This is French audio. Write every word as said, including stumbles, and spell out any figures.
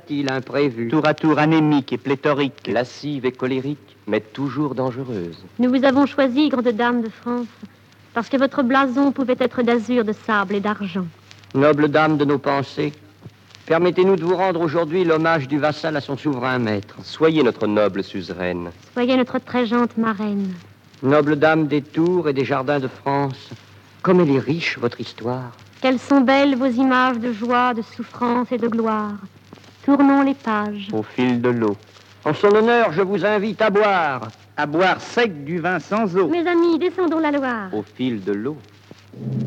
volatile, imprévue. Tour à tour anémique et pléthorique. Lascive et colérique, mais toujours dangereuse. Nous vous avons choisi, grande dame de France, parce que votre blason pouvait être d'azur, de sable et d'argent. Noble dame de nos pensées, permettez-nous de vous rendre aujourd'hui l'hommage du vassal à son souverain maître. Soyez notre noble suzeraine. Soyez notre très gente marraine. Noble dame des tours et des jardins de France, comme elle est riche, votre histoire. Quelles sont belles vos images de joie, de souffrance et de gloire. Tournons les pages. Au fil de l'eau. En son honneur, je vous invite à boire. À boire sec du vin sans eau. Mes amis, descendons la Loire. Au fil de l'eau.